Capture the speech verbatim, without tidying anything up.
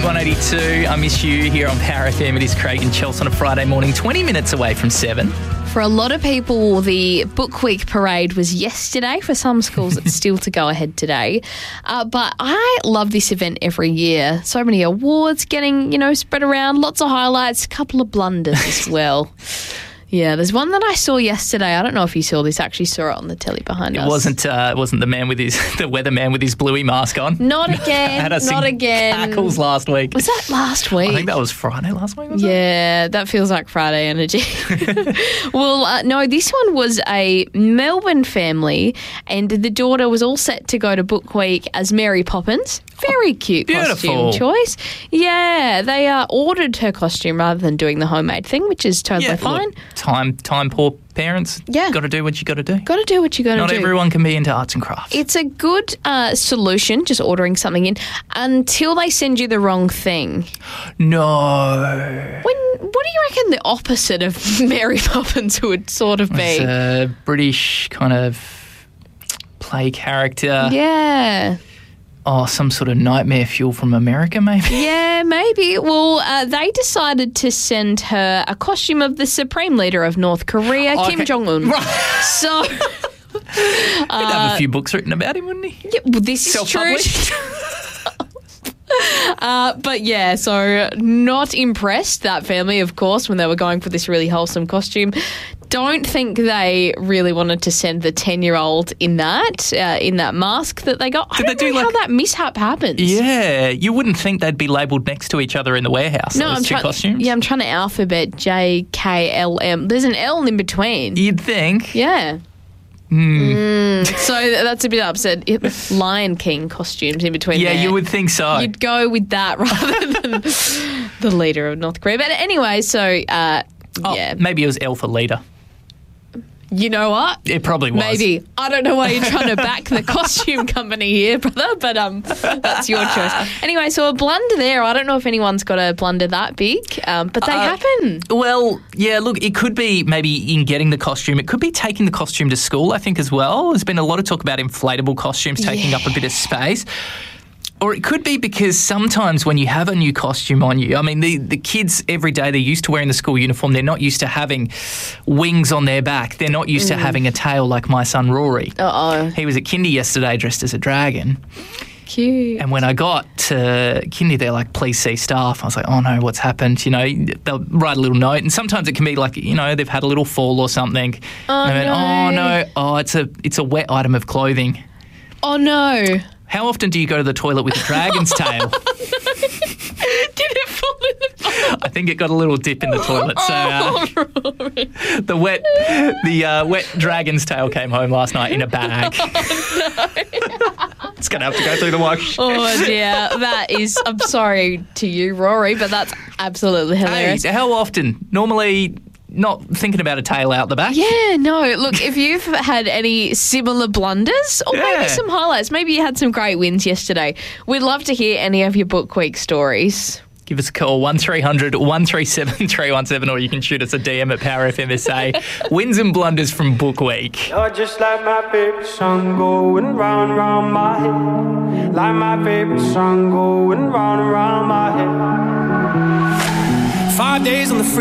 Blink one eighty-two. I miss you here on Power F M. It is Craig and Chelsea on a Friday morning, twenty minutes away from seven. For a lot of people, the Book Week parade was yesterday. For some schools, it's still to go ahead today. Uh, but I love this event every year. So many awards getting, you know, spread around, lots of highlights, a couple of blunders as well. Yeah, there's one that I saw yesterday. I don't know if you saw this. I actually saw it on the telly behind It us. wasn't uh, it wasn't the man with his the weatherman with his bluey mask on. Not again. Had us not in again. Cackles last week. Was that last week? I think that was Friday last week. Was Yeah, that feels like Friday energy. Well, uh, no, this one was a Melbourne family, and the daughter was all set to go to Book Week as Mary Poppins. Very cute beautiful. costume choice. Yeah, they uh, ordered her costume rather than doing the homemade thing, which is totally Yeah, fine. look, time time poor parents. Yeah. Got to do what you got to do. Got to do what you got to do. Not everyone can be into arts and crafts. It's a good uh, solution, just ordering something in, until they send you the wrong thing. No. When what do you reckon the opposite of Mary Poppins would sort of be? It's a British kind of play character. Yeah. Oh, some sort of nightmare fuel from America, maybe? Yeah, maybe. Well, uh, they decided to send her a costume of the Supreme Leader of North Korea, Okay. Kim Jong-un. Right. So, He'd have a few books written about him, wouldn't he? yeah, well, this is true. Self-published. Uh, but yeah, so not impressed, that family, of course, when they were going for this really wholesome costume. Don't think they really wanted to send the ten-year-old in that, uh, in that mask that they got. I Did don't they do know how like- that mishap happens. Yeah, you wouldn't think they'd be labelled next to each other in the warehouse. No, those I'm two trying. costumes. Yeah, I'm trying to alphabet J, K, L, M. There's an L in between. You'd think. Yeah. Mm. So that's a bit upset. It- Lion King costumes in between. Yeah, there. you would think so. You'd go with that rather than the leader of North Korea. But anyway, so uh, oh, yeah, maybe it was Alpha Leader. you know what? It probably was. Maybe. I don't know why you're trying to back the costume company here, brother, but um, that's your choice. Anyway, so a blunder there. I don't know if anyone's got a blunder that big, um, but they Uh, happen. Well, yeah, look, it could be maybe in getting the costume. It could be taking the costume to school, I think, as well. There's been a lot of talk about inflatable costumes taking up a bit of space. Or it could be because sometimes when you have a new costume on you, I mean, the, the kids every day, they're used to wearing the school uniform. They're not used to having wings on their back. They're not used to having a tail like my son Rory. Uh-oh. He was at kindy yesterday dressed as a dragon. Cute. And when I got to kindy, they're like, please see staff. I was like, oh no, what's happened? You know, they'll write a little note. And sometimes it can be like, you know, they've had a little fall or something. Oh, and I went, no. oh no, oh, it's a, it's a wet item of clothing. Oh, no. How often do you go to the toilet with a dragon's tail? Did it fall in the bowl? I think it got a little dip in the toilet. So uh, Oh, Rory. the wet, the uh, wet dragon's tail came home last night in a bag. It's going to have to go through the wash. Oh, dear. That is, I'm sorry to you, Rory, but that's absolutely Hey, hilarious. how often? Normally, not thinking about a tail out the back. Yeah, no. Look, if you've had any similar blunders or maybe Yeah. some highlights, maybe you had some great wins yesterday, we'd love to hear any of your Book Week stories. Give us a call, one three hundred one three seven three one seven, or you can shoot us a D M at Power F M S A. Wins and blunders from Book Week. You're just like my favorite song going round and round my head. Like my favorite song going round and round my head. Five days on the free.